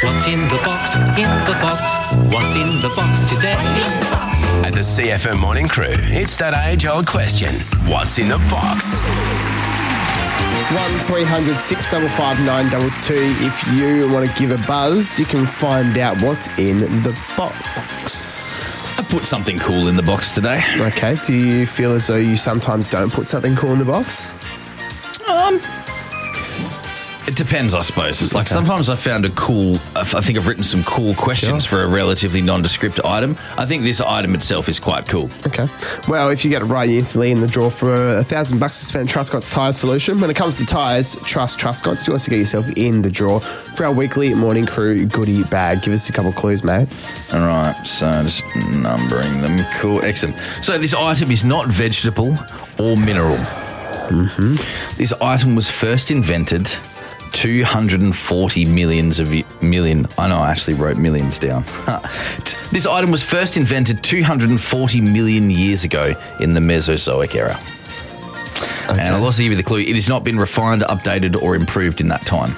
What's in the box? In the box. What's in the box today? At the CFM Morning Crew, it's that age-old question. What's in the box? 1300 655 922. If you want to give a buzz, you can find out what's in the box. I put something cool in the box today. Okay. Do you feel as though you sometimes don't put something cool in the box? It depends, I suppose. It's like sometimes I found I think I've written some cool questions for a relatively nondescript item. I think this item itself is quite cool. Okay. Well, if you get it right, you're instantly in the draw for $1,000 to spend Truscott's Tyre Solution. When it comes to tyres, trust Truscott's. You also get yourself in the draw for our weekly Morning Crew goodie bag. Give us a couple of clues, mate. All right, so just numbering them. Cool, excellent. So this item is not vegetable or mineral. Mm-hmm. This item was first invented 240 million. I know I actually wrote millions down. This item was first invented 240 million years ago in the Mesozoic era. Okay. And I'll also give you the clue. It has not been refined, updated or improved in that time.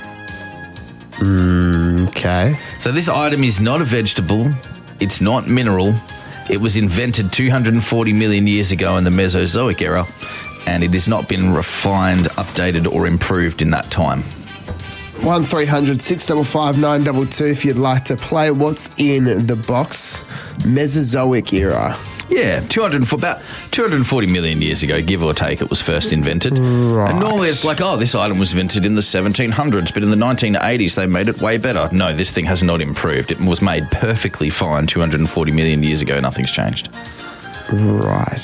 Okay. So this item is not a vegetable. It's not mineral. It was invented 240 million years ago in the Mesozoic era, and it has not been refined, updated or improved in that time. 1300 655 922 if you'd like to play What's in the Box. Mesozoic era. Yeah, about 240 million years ago, give or take, it was first invented. Right. And normally it's like, this item was invented in the 1700s, but in the 1980s they made it way better. No, this thing has not improved. It was made perfectly fine 240 million years ago. Nothing's changed. Right.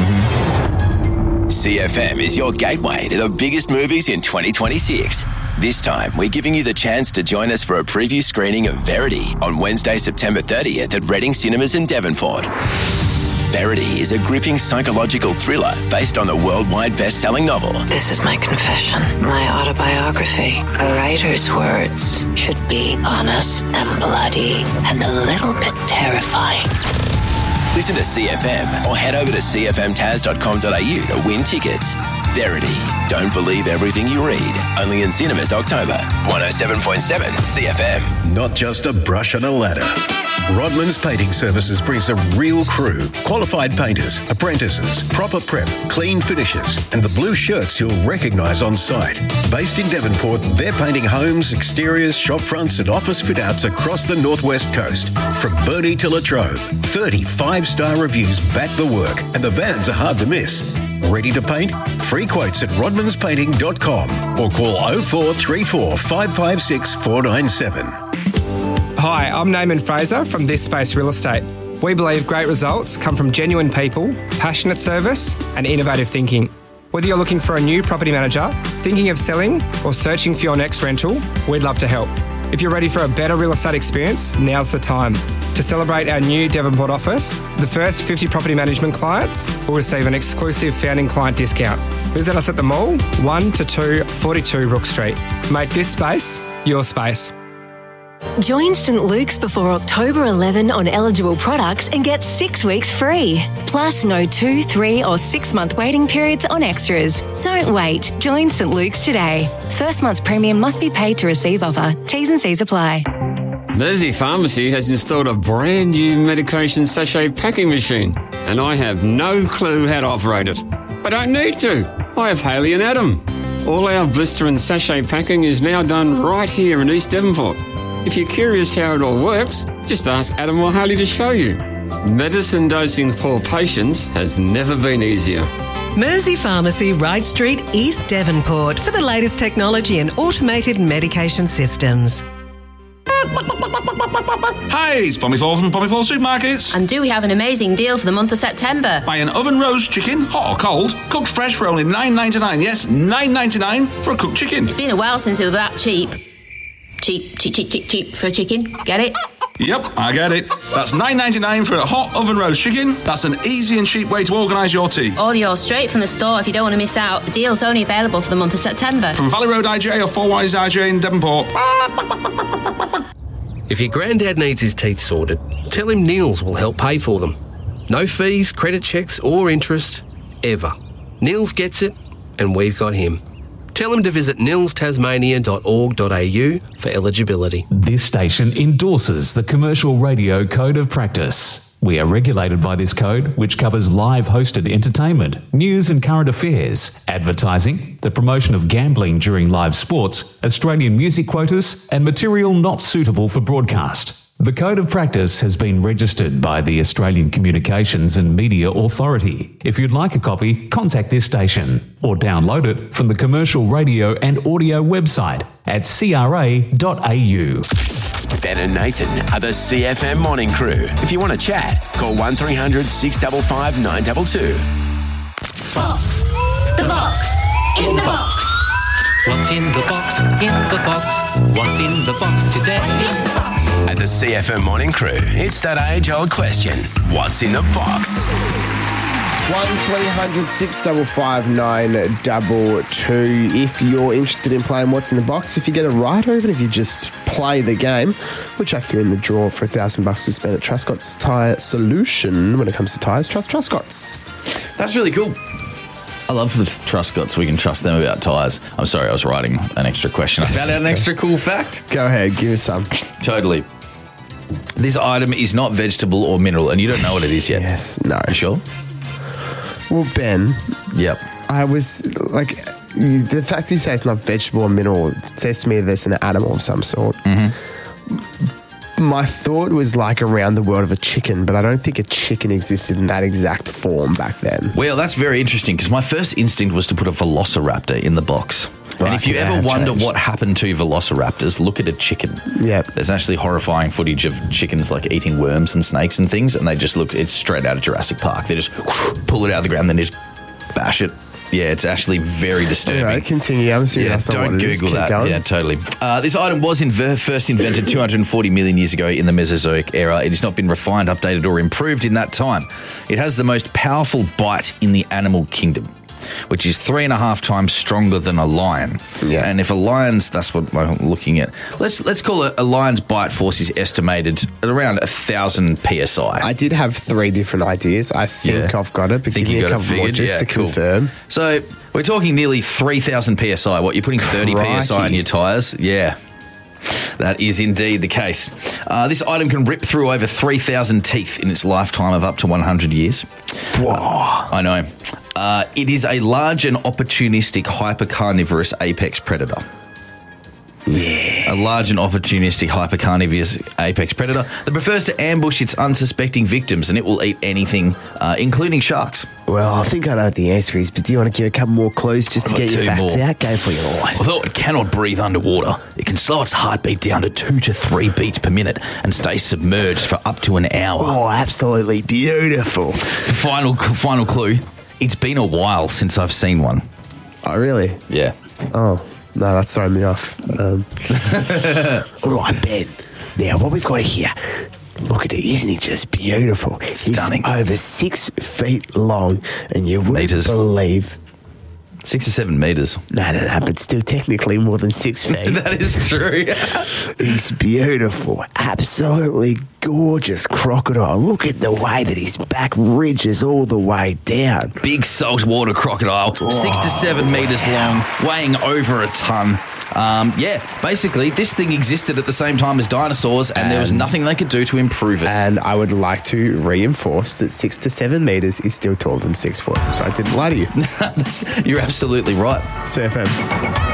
Mm-hmm. CFM is your gateway to the biggest movies in 2026. This time, we're giving you the chance to join us for a preview screening of Verity on Wednesday, September 30th at Reading Cinemas in Devonport. Verity is a gripping psychological thriller based on the worldwide best-selling novel. This is my confession, my autobiography. A writer's words should be honest and bloody and a little bit terrifying. Listen to CFM or head over to cfmtaz.com.au to win tickets. Verity. Don't believe everything you read. Only in cinemas October. 107.7 CFM. Not just a brush on a ladder. Rodman's Painting Services brings a real crew, qualified painters, apprentices, proper prep, clean finishes, and the blue shirts you'll recognise on site. Based in Devonport, they're painting homes, exteriors, shop fronts and office fit-outs across the northwest coast. From Burnie to Latrobe, 30 5-star reviews back the work, and the vans are hard to miss. Ready to paint? Free quotes at rodmanspainting.com or call 0434 556 497. Hi, I'm Naaman Fraser from This Space Real Estate. We believe great results come from genuine people, passionate service and innovative thinking. Whether you're looking for a new property manager, thinking of selling or searching for your next rental, we'd love to help. If you're ready for a better real estate experience, now's the time. To celebrate our new Devonport office, the first 50 property management clients will receive an exclusive founding client discount. Visit us at the mall, 1 to 2 42 Rook Street. Make this space your space. Join St Luke's before October 11 on eligible products and get 6 weeks free. Plus no 2, 3 or 6 month waiting periods on extras. Don't wait. Join St Luke's today. First month's premium must be paid to receive offer. T's and C's apply. Mersey Pharmacy has installed a brand new medication sachet packing machine and I have no clue how to operate it. I don't need to. I have Haley and Adam. All our blister and sachet packing is now done right here in East Devonport. If you're curious how it all works, just ask Adam or Haley to show you. Medicine dosing for patients has never been easier. Mersey Pharmacy, Ryde Street, East Devonport, for the latest technology and automated medication systems. Hi, it's Pommy Paul from Pommy Paul Supermarkets. And do we have an amazing deal for the month of September? Buy an oven roast chicken, hot or cold, cooked fresh for only $9.99. Yes, $9.99 for a cooked chicken. It's been a while since it was that cheap. Cheap for a chicken. Get it? Yep, I get it. That's $9.99 for a hot oven roast chicken. That's an easy and cheap way to organise your tea. Order yours straight from the store if you don't want to miss out. The deal's only available for the month of September. From Valley Road IGA or 4 Wise IGA in Devonport. If your granddad needs his teeth sorted, tell him Niels will help pay for them. No fees, credit checks or interest, ever. Niels gets it, and we've got him. Tell him to visit nilstasmania.org.au for eligibility. This station endorses the Commercial Radio Code of Practice. We are regulated by this code, which covers live hosted entertainment, news and current affairs, advertising, the promotion of gambling during live sports, Australian music quotas, and material not suitable for broadcast. The Code of Practice has been registered by the Australian Communications and Media Authority. If you'd like a copy, contact this station or download it from the Commercial Radio and Audio website at cra.au. Ben and Nathan are the CFM Morning Crew. If you want to chat, call 1300 655 922. Box. The box. In the box. What's in the box? In the box. What's in the box today? At the CFM Morning Crew, it's that age-old question. What's in the box? 1300 655 922. If you're interested in playing What's in the Box, if you get it right, or even if you just play the game, we'll chuck you in the draw for $1,000 to spend at Truscott's Tyre Solution. When it comes to tyres, trust Truscott's. That's really cool. I love the Truscotts. We can trust them about tyres. I'm sorry, I was writing an extra question. I found out an extra cool fact. Go ahead, give us some. Totally. This item is not vegetable or mineral, and you don't know what it is yet. Yes, no. You sure? Well, Ben. Yep. I was like, the fact that you say it's not vegetable or mineral says to me there's an animal of some sort. Mm-hmm. My thought was like around the world of a chicken, but I don't think a chicken existed in that exact form back then. Well, that's very interesting because my first instinct was to put a velociraptor in the box. And if you ever wonder what happened to velociraptors, look at a chicken. Yep. There's actually horrifying footage of chickens like eating worms and snakes and things, and they just look, it's straight out of Jurassic Park. They just pull it out of the ground, then just bash it. Yeah, it's actually very disturbing. All right, continue. I'm assuming that's not don't what it is. Google Keep that. going. Yeah, totally. This item was first invented 240 million years ago in the Mesozoic era. It has not been refined, updated, or improved in that time. It has the most powerful bite in the animal kingdom, which is 3.5 times stronger than a lion. Yeah. And if a lion's, that's what I'm looking at. Let's call it a lion's bite force is estimated at around 1,000 psi. I did have 3 different ideas. I think I've got it, but give me a couple more just to confirm. So we're talking nearly 3,000 psi. What, you're putting 30 psi in your tyres? Yeah. That is indeed the case. This item can rip through over 3,000 teeth in its lifetime of up to 100 years. Whoa. I know. It is a large and opportunistic hypercarnivorous apex predator. Yeah. A large and opportunistic hypercarnivorous apex predator that prefers to ambush its unsuspecting victims, and it will eat anything, including sharks. Well, I think I know what the answer is, but do you want to give a couple more clues just to get your facts out? Go for your life. Although it cannot breathe underwater, it can slow its heartbeat down to 2 to 3 beats per minute and stay submerged for up to an hour. Oh, absolutely beautiful. Final clue. It's been a while since I've seen one. Oh, really? Yeah. Oh, no, that's throwing me off. All right, Ben. Now, what we've got here, look at it. Isn't he just beautiful? Stunning. He's over 6 feet long, and you wouldn't believe... 6 or 7 metres. No, but still technically more than 6 feet. That is true. He's beautiful. Absolutely gorgeous crocodile. Look at the way that his back ridges all the way down. Big saltwater crocodile, 6 to 7 metres long, weighing over a tonne. Basically, this thing existed at the same time as dinosaurs, and there was nothing they could do to improve it. And I would like to reinforce that 6 to 7 metres is still taller than 6 foot. So I didn't lie to you. You're absolutely right. CFM.